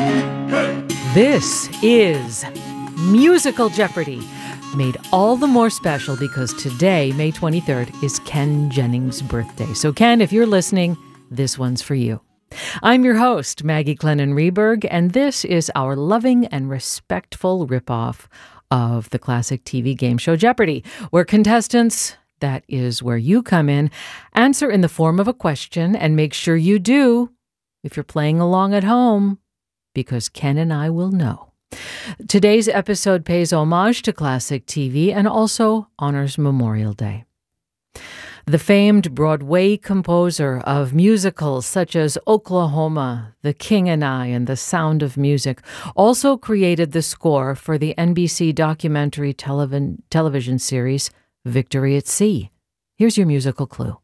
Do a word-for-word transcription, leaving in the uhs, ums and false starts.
This is Musical Jeopardy! Made all the more special because today, May twenty-third, is Ken Jennings' birthday. So Ken, if you're listening, this one's for you. I'm your host, Maggie Glennon Rehberg, and this is our loving and respectful ripoff of the classic T V game show Jeopardy, where contestants, that is where you come in, answer in the form of a question, and make sure you do if you're playing along at home, because Ken and I will know. Today's episode pays homage to classic T V and also honors Memorial Day. The famed Broadway composer of musicals such as Oklahoma, The King and I, and The Sound of Music also created the score for the N B C documentary telev- television series Victory at Sea. Here's your musical clue.